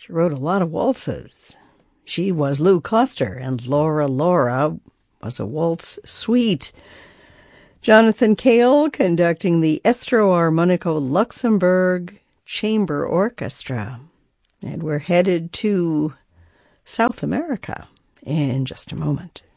She wrote a lot of waltzes. She was Lou Coster, and Laura Laura was a waltz suite. Jonathan Cale conducting the Estro Armonico Luxembourg Chamber Orchestra. And we're headed to South America in just a moment.